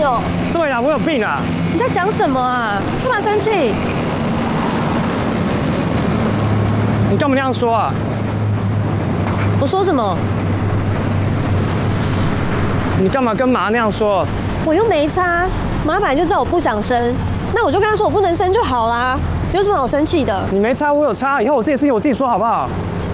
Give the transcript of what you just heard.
哦？ 对啊，我有病啊！ 你在讲什么啊？干嘛生气？ 你干嘛那样说啊？ 我说什么？ 你干嘛跟妈那样说？ 我又没差，妈本来就知道我不想生，那我就跟她说我不能生就好啦，有什么好生气的？ 你没差，我有差，以后我这些事情我自己说好不好？